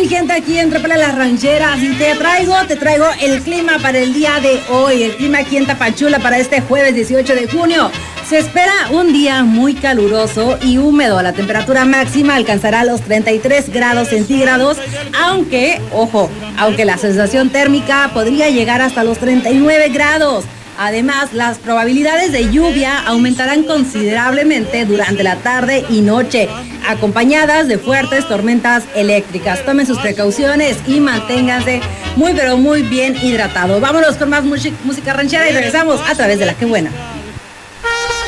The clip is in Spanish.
gente, aquí en Trépale las Rancheras y te traigo el clima para el día de hoy, el clima aquí en Tapachula para este jueves 18 de junio. Se espera un día muy caluroso y húmedo. La temperatura máxima alcanzará los 33 grados centígrados, aunque la sensación térmica podría llegar hasta los 39 grados. Además, las probabilidades de lluvia aumentarán considerablemente durante la tarde y noche, acompañadas de fuertes tormentas eléctricas. Tomen sus precauciones y manténganse muy pero muy bien hidratados. Vámonos con más música ranchera y regresamos a través de La Que Buena.